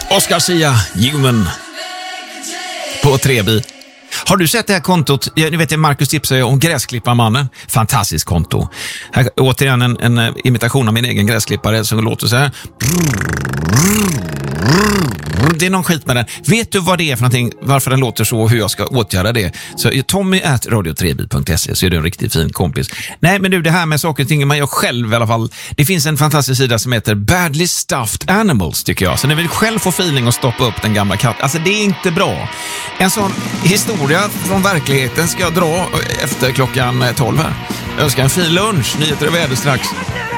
Oscar Sia, Human på Trebi. Har du sett det här kontot? Ni vet, Marcus tipsade om gräsklipparmannen. Fantastiskt konto. Här, återigen en imitation av min egen gräsklippare som låter så här. Det är någon skit med den. Vet du vad det är för någonting? Varför den låter så och hur jag ska åtgärda det? Så tommy@radiotrebi.se, så är du en riktigt fin kompis. Nej, men du, det här med saker och ting man gör själv i alla fall. Det finns en fantastisk sida som heter Badly Stuffed Animals, tycker jag. Så ni vill själv få feeling och stoppa upp den gamla katten. Alltså, det är inte bra. En sån historia från verkligheten ska jag dra efter klockan 12 här. Jag önskar en fin lunch. Nyheter och väder strax.